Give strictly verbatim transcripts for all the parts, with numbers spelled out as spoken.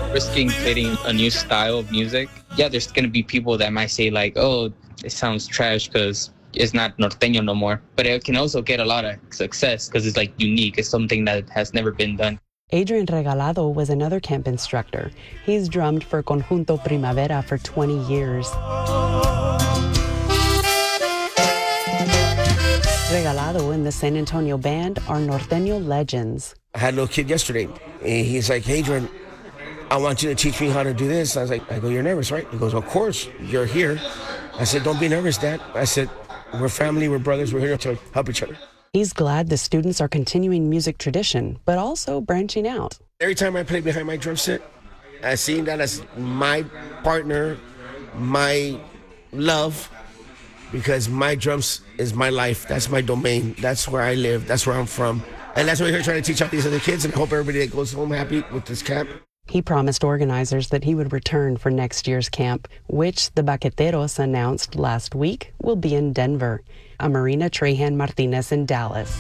risking creating a new style of music. Yeah, there's going to be people that might say like, oh, it sounds trash because it's not norteño no more. But it can also get a lot of success because it's like unique. It's something that has never been done. Adrian Regalado was another camp instructor. He's drummed for Conjunto Primavera for twenty years. Regalado and the San Antonio Band are norteño legends. I had a little kid yesterday, and he's like, Adrian, I want you to teach me how to do this. I was like, I go, you're nervous, right? He goes, of course, you're here. I said, don't be nervous, Dad. I said, we're family, we're brothers, we're here to help each other. He's glad the students are continuing music tradition, but also branching out. Every time I play behind my drum set, I see that as my partner, my love, because my drums is my life. That's my domain. That's where I live. That's where I'm from. And that's what we're here trying to teach out these other kids, and I hope everybody that goes home happy with this camp. He promised organizers that he would return for next year's camp, which the Baqueteros announced last week will be in Denver. Amarina Trahan Martinez in Dallas.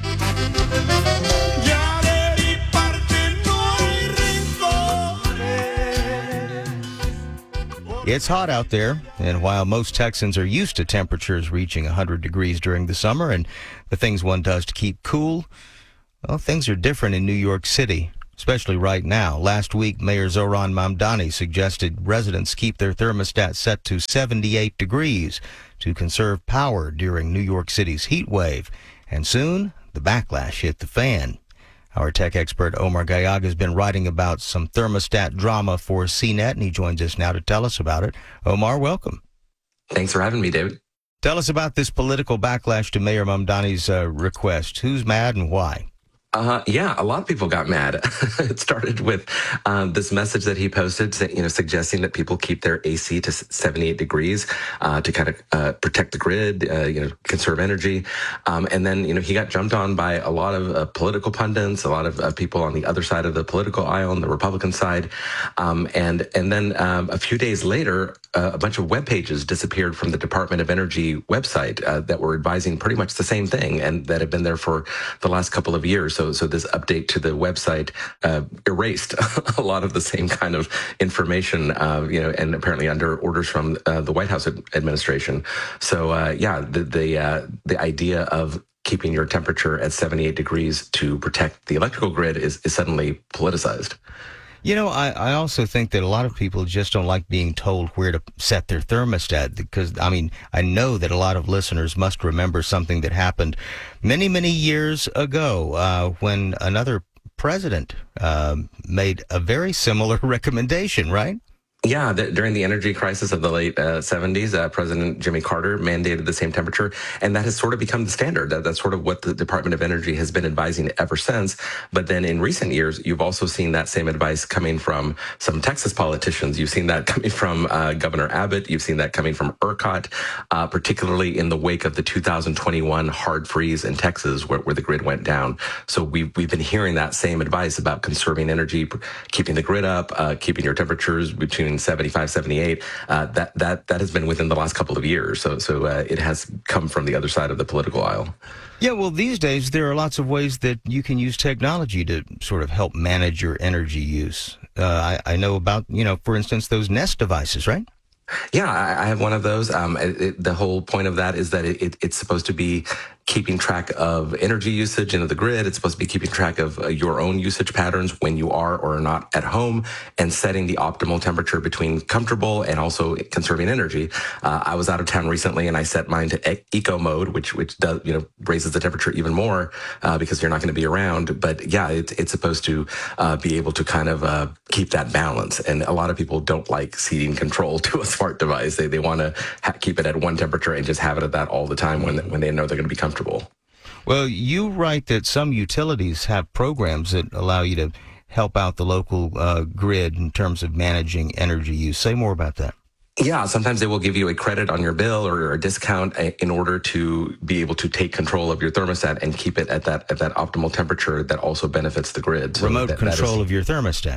It's hot out there, and while most Texans are used to temperatures reaching one hundred degrees during the summer and the things one does to keep cool, well, things are different in New York City, especially right now. Last week, Mayor Zohran Mamdani suggested residents keep their thermostat set to seventy-eight degrees to conserve power during New York City's heat wave. And soon, the backlash hit the fan. Our tech expert Omar Gayag has been writing about some thermostat drama for C net, and he joins us now to tell us about it. Omar, welcome. Thanks for having me, David. Tell us about this political backlash to Mayor Mamdani's uh, request. Who's mad and why? Uh, yeah, a lot of people got mad. It started with um, this message that he posted, you know, suggesting that people keep their A C to seventy-eight degrees uh, to kind of uh, protect the grid, uh, you know, conserve energy. Um, and then, you know, he got jumped on by a lot of uh, political pundits, a lot of uh, people on the other side of the political aisle, on the Republican side. Um, and and then um, a few days later, uh, a bunch of web pages disappeared from the Department of Energy website uh, that were advising pretty much the same thing and that have been there for the last couple of years. So, so this update to the website uh, erased a lot of the same kind of information, uh, you know, and apparently under orders from uh, the White House administration. So, uh, yeah, the the, uh, the idea of keeping your temperature at seventy-eight degrees to protect the electrical grid is, is suddenly politicized. You know, I, I also think that a lot of people just don't like being told where to set their thermostat because, I mean, I know that a lot of listeners must remember something that happened many, many years ago uh, when another president uh, made a very similar recommendation, right? Yeah, the, during the energy crisis of the late uh, seventies, uh, President Jimmy Carter mandated the same temperature, and that has sort of become the standard. That, that's sort of what the Department of Energy has been advising ever since. But then in recent years, you've also seen that same advice coming from some Texas politicians. You've seen that coming from uh, Governor Abbott. You've seen that coming from ERCOT, uh, particularly in the wake of the two thousand twenty-one hard freeze in Texas, where, where the grid went down. So we've, we've been hearing that same advice about conserving energy, keeping the grid up, uh, keeping your temperatures between seventy-five, seventy-eight, uh, that that that has been within the last couple of years. So so uh, it has come from the other side of the political aisle. Yeah, well, these days there are lots of ways that you can use technology to sort of help manage your energy use. Uh, I, I know about, you know, for instance, those Nest devices, right? Yeah, I, I have one of those. Um, it, it, the whole point of that is that it, it, it's supposed to be keeping track of energy usage into the grid. It's supposed to be keeping track of uh, your own usage patterns when you are or are not at home and setting the optimal temperature between comfortable and also conserving energy. Uh, I was out of town recently and I set mine to e- eco mode, which which does, you know, raises the temperature even more uh, because you're not going to be around. But yeah, it, it's supposed to uh, be able to kind of uh, keep that balance. And a lot of people don't like ceding control to a smart device. They they want to ha- keep it at one temperature and just have it at that all the time when when they know they're going to be comfortable. Well, you write that some utilities have programs that allow you to help out the local uh, grid in terms of managing energy use. Say more about that. Yeah, sometimes they will give you a credit on your bill or a discount in order to be able to take control of your thermostat and keep it at that at that optimal temperature that also benefits the grid. So Remote that, control that is, of your thermostat.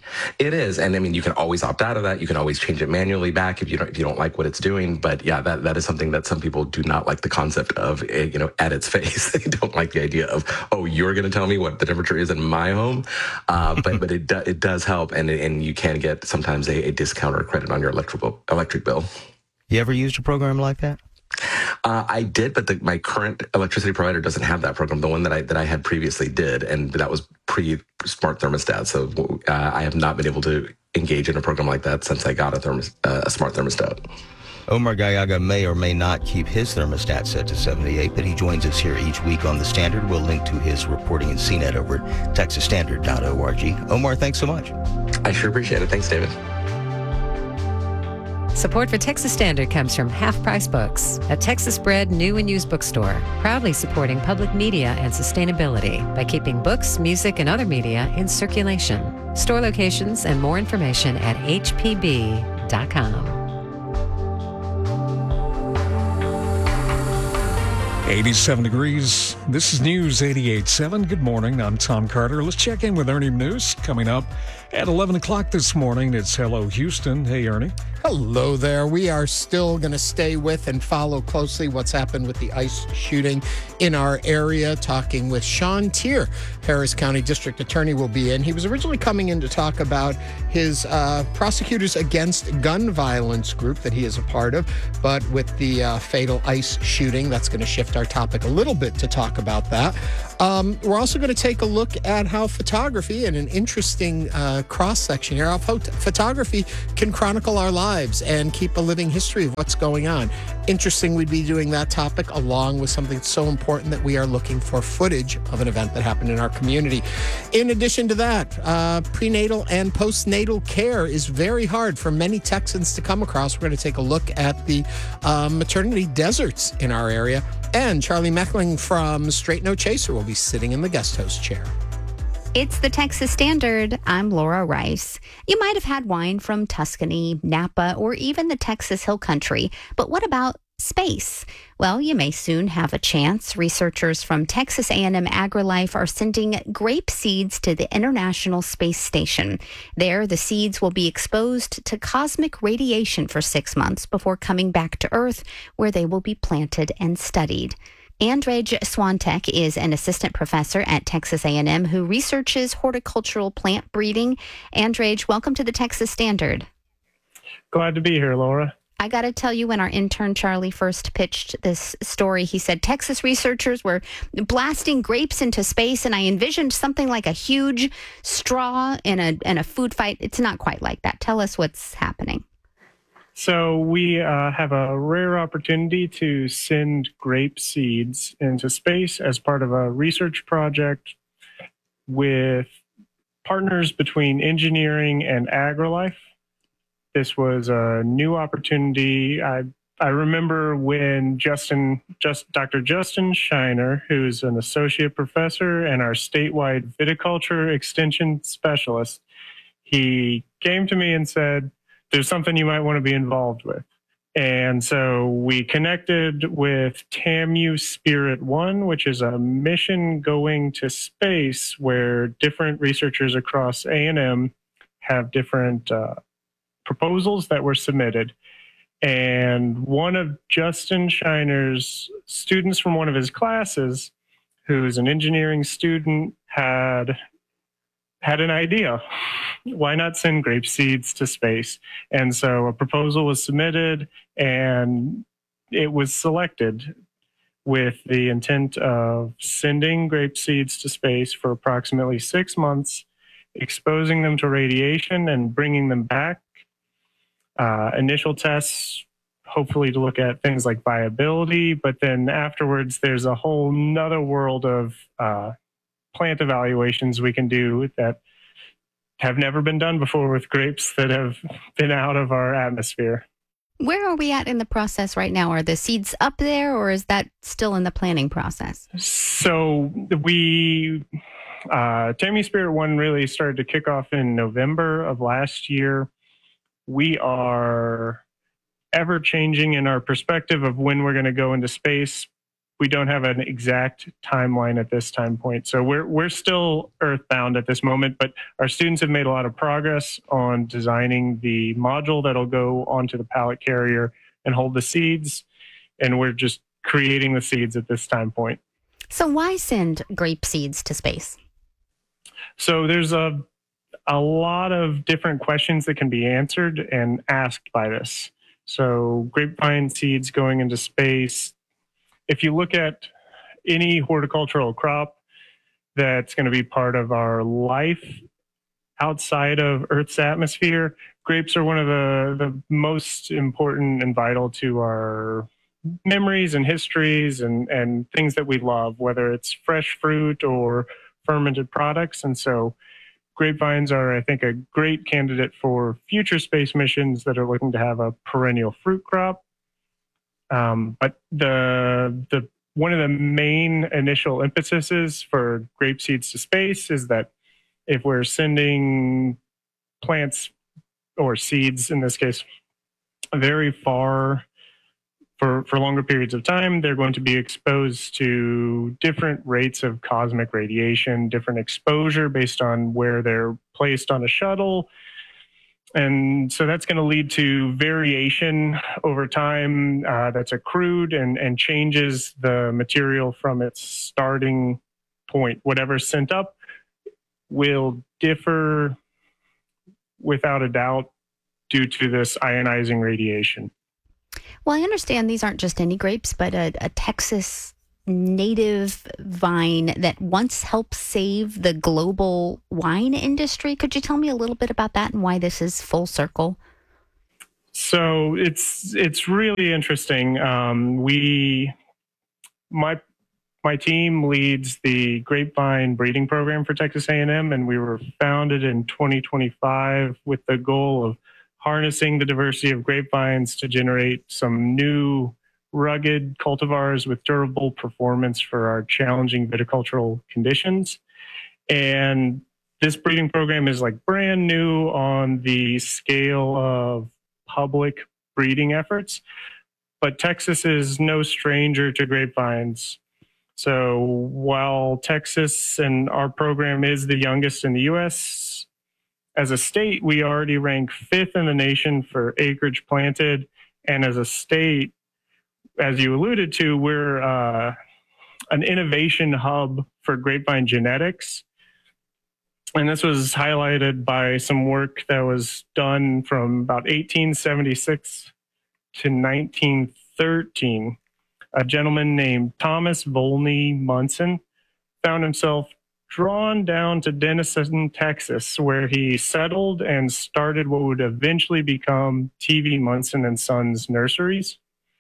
It is, and I mean, you can always opt out of that. You can always change it manually back if you don't if you don't like what it's doing. But yeah, that that is something that some people do not like the concept of. You know, at its face, they don't like the idea of, oh, you're going to tell me what the temperature is in my home. Uh, but but it do, it does help, and and you can get sometimes a, a discount or a credit on your electric bill, electric bill. You ever used a program like that? Uh, I did, but the, my current electricity provider doesn't have that program. The one that I that I had previously did, and that was pre-smart thermostat. So uh, I have not been able to engage in a program like that since I got a, thermos, uh, a smart thermostat. Omar Gallaga may or may not keep his thermostat set to seventy-eight, but he joins us here each week on The Standard. We'll link to his reporting in C net over at texas standard dot org. Omar, thanks so much. I sure appreciate it. Thanks, David. Support for Texas Standard comes from Half Price Books, a Texas-bred new and used bookstore, proudly supporting public media and sustainability by keeping books, music, and other media in circulation. Store locations and more information at h p b dot com. eighty-seven degrees. This is News eighty-eight point seven. Good morning. I'm Tom Carter. Let's check in with Ernie News coming up at eleven o'clock this morning. It's Hello Houston. Hey, Ernie. Hello there. We are still going to stay with and follow closely what's happened with the ICE shooting in our area. Talking with Sean Tier, Harris County District Attorney, will be in. He was originally coming in to talk about his uh, Prosecutors Against Gun Violence group that he is a part of. But with the uh, fatal ICE shooting, that's going to shift our topic a little bit to talk about that. Um, we're also going to take a look at how photography, and an interesting uh, cross-section here, how phot- photography can chronicle our lives and keep a living history of what's going on. Interesting we'd be doing that topic along with something that's so important that we are looking for footage of an event that happened in our community. In addition to that, uh, prenatal and postnatal care is very hard for many Texans to come across. We're going to take a look at the uh, maternity deserts in our area. And Charlie Meckling from Straight No Chaser will be sitting in the guest host chair. It's the Texas Standard. I'm Laura Rice. You might have had wine from Tuscany, Napa, or even the Texas Hill Country. But what about space? Well, you may soon have a chance. Researchers from Texas A and M AgriLife are sending grape seeds to the International Space Station. There, the seeds will be exposed to cosmic radiation for six months before coming back to Earth, where they will be planted and studied. Andrej Swantek is an assistant professor at Texas A and M who researches horticultural plant breeding. Andrej, welcome to the Texas Standard. Glad to be here, Laura. I got to tell you, when our intern Charlie first pitched this story, he said Texas researchers were blasting grapes into space, and I envisioned something like a huge straw in a, in a food fight. It's not quite like that. Tell us what's happening. So we uh, have a rare opportunity to send grape seeds into space as part of a research project with partners between engineering and AgriLife. This was a new opportunity. I I remember when Justin, just Doctor Justin Shiner, who's an associate professor and our statewide viticulture extension specialist, he came to me and said, there's something you might want to be involved with. And so we connected with TAMU Spirit One, which is a mission going to space where different researchers across A and M have different uh, proposals that were submitted. And one of Justin Shiner's students from one of his classes, who's an engineering student, had had an idea. Why not send grape seeds to space? And so a proposal was submitted and it was selected with the intent of sending grape seeds to space for approximately six months, exposing them to radiation and bringing them back. Uh, initial tests, hopefully to look at things like viability, but then afterwards there's a whole nother world of uh, plant evaluations we can do that have never been done before with grapes that have been out of our atmosphere. Where are we at in the process right now? Are the seeds up there, or is that still in the planning process? So we, uh, TAMU Spirit One really started to kick off in November of last year. We are ever changing in our perspective of when we're going to go into space. we don't have an exact timeline at this time point. So we're we're still earthbound at this moment, but our students have made a lot of progress on designing the module that'll go onto the pallet carrier and hold the seeds, and we're just creating the seeds at this time point. So why send grape seeds to space? So there's a a lot of different questions that can be answered and asked by this. So grapevine seeds going into space. If you look at any horticultural crop that's going to be part of our life outside of Earth's atmosphere, grapes are one of the, the most important and vital to our memories and histories and, and things that we love, whether it's fresh fruit or fermented products. And so grapevines are, I think, a great candidate for future space missions that are looking to have a perennial fruit crop. Um, but the the one of the main initial impetuses for grape seeds to space is that if we're sending plants or seeds, in this case, very far for, for longer periods of time, they're going to be exposed to different rates of cosmic radiation, different exposure based on where they're placed on a shuttle. And so that's going to lead to variation over time uh, that's accrued and, and changes the material from its starting point. Whatever's sent up will differ without a doubt due to this ionizing radiation. Well, I understand these aren't just any grapes, but a, a Texas native vine that once helped save the global wine industry. Could you tell me a little bit about that and why this is full circle? So it's it's really interesting. Um, we my my team leads the grapevine breeding program for Texas A and M, and we were founded in twenty twenty-five with the goal of harnessing the diversity of grapevines to generate some new rugged cultivars with durable performance for our challenging viticultural conditions. And this breeding program is like brand new on the scale of public breeding efforts, but Texas is no stranger to grapevines. So while Texas and our program is the youngest in the U S, as a state, we already rank fifth in the nation for acreage planted. And as a state, as you alluded to, we're uh, an innovation hub for grapevine genetics. And this was highlighted by some work that was done from about eighteen seventy-six to nineteen thirteen. A gentleman named Thomas Volney Munson found himself drawn down to Denison, Texas, where he settled and started what would eventually become T V Munson and Sons Nurseries.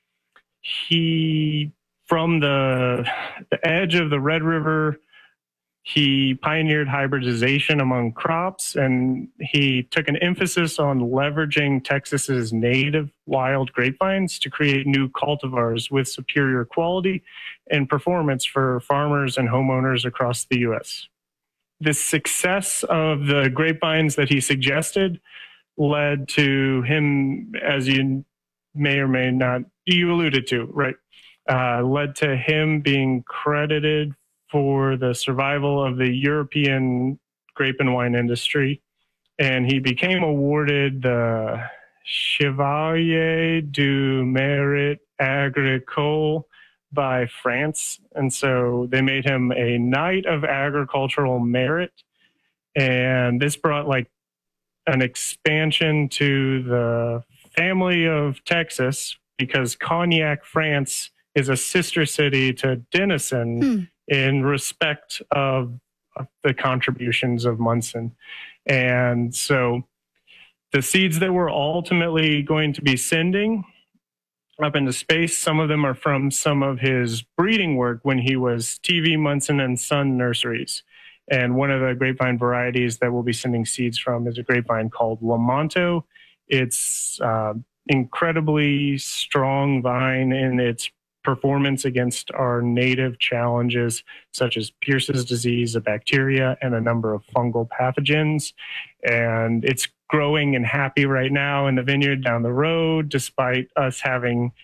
He, from the, the edge of the Red River, he pioneered hybridization among crops, and he took an emphasis on leveraging Texas's native wild grapevines to create new cultivars with superior quality and performance for farmers and homeowners across the U S. The success of the grapevines that he suggested led to him, as you may or may not, you alluded to, right, uh, led to him being credited for the survival of the European grape and wine industry. And he became awarded the Chevalier du Mérite Agricole by France. And so they made him a Knight of Agricultural Merit. And this brought like an expansion to the family of Texas, because Cognac, France is a sister city to Denison hmm. in respect of, of the contributions of Munson. And so the seeds that we're ultimately going to be sending up into space, some of them are from some of his breeding work when he was T V Munson and Son Nurseries. And one of the grapevine varieties that we'll be sending seeds from is a grapevine called Lamonto. It's uh, incredibly strong vine in its performance against our native challenges, such as Pierce's disease, a bacteria, and a number of fungal pathogens. And it's growing and happy right now in the vineyard down the road, despite us having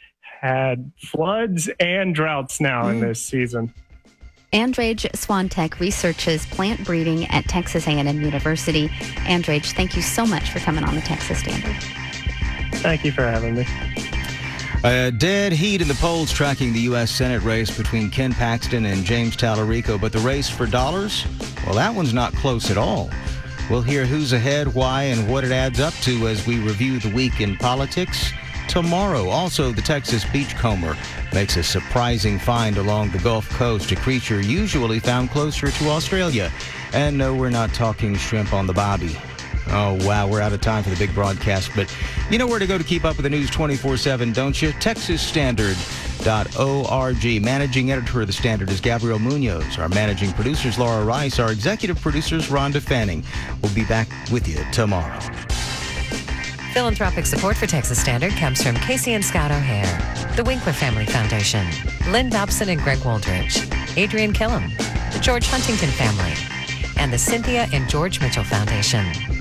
had floods and droughts now mm. in this season. Andrej Swantek researches plant breeding at Texas A and M University. Andrej, thank you so much for coming on the Texas Standard. Thank you for having me. Uh, dead heat in the polls tracking the U S Senate race between Ken Paxton and James Talarico, but the race for dollars, well, that one's not close at all. We'll hear who's ahead, why, and what it adds up to as we review the week in politics tomorrow. Also, the Texas beachcomber makes a surprising find along the Gulf Coast, a creature usually found closer to Australia. And no, we're not talking shrimp on the bobby. Oh, wow, we're out of time for the big broadcast, but you know where to go to keep up with the news twenty-four seven, don't you? texas standard dot org. Managing editor of The Standard is Gabriel Munoz. Our managing producer is Laura Rice. Our executive producer is Rhonda Fanning. We'll be back with you tomorrow. Philanthropic support for Texas Standard comes from Casey and Scott O'Hare, the Winkler Family Foundation, Lynn Dobson and Greg Waldridge, Adrian Killam, the George Huntington Family, and the Cynthia and George Mitchell Foundation.